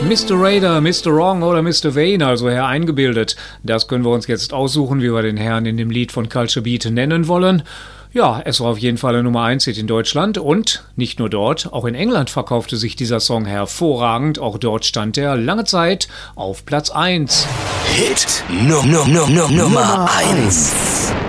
Mr. Raider, Mr. Wrong oder Mr. Vane, also Herr Eingebildet. Das können wir uns jetzt aussuchen, wie wir den Herrn in dem Lied von Culture Beat nennen wollen. Ja, es war auf jeden Fall der Nummer 1 Hit in Deutschland und nicht nur dort, auch in England verkaufte sich dieser Song hervorragend. Auch dort stand er lange Zeit auf Platz 1. Hit Nummer 1.